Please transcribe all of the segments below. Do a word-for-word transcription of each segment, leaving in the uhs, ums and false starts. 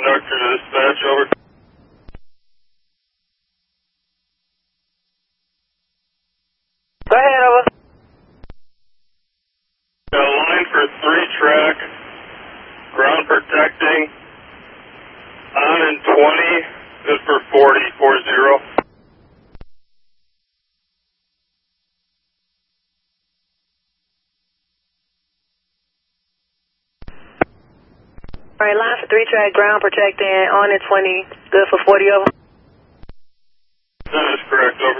Conductor to dispatch, over. Go ahead, over. Got a line for three track, ground protecting, on in twenty, good for forty, four zero. All right, line for three track, ground protecting, on at twenty, good for forty, over. That is correct, over.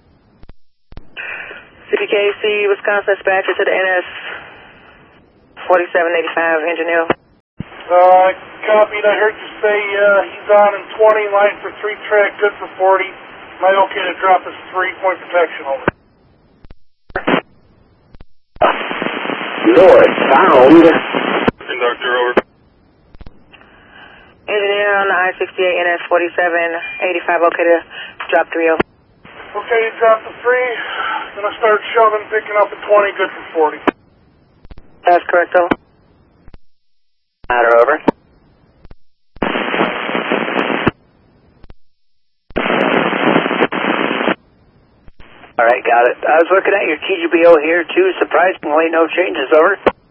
C P K C, Wisconsin dispatcher to the N S forty-seven eighty-five, engineer. Uh, copied. I heard you say uh, he's on in twenty, line for three track, good for forty. Am I okay to drop his three point protection, over? North bound. Conductor, over. Engineer on the I sixty-eight N S forty-seven eighty-five, okay to drop three, over. Okay, you drop the three. Gonna start shoving, picking up at twenty, good for forty. That's correct, over. Matter, over. All right, got it. I was looking at your T G B O here, too. Surprisingly, no changes, over.